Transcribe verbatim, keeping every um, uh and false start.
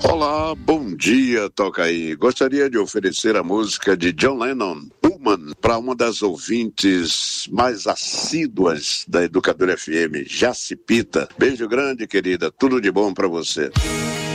Olá, bom dia, toca aí. Gostaria de oferecer a música de John Lennon, Woman, para uma das ouvintes mais assíduas da Educadora F M, Jacipita. Beijo grande, querida. Tudo de bom para você.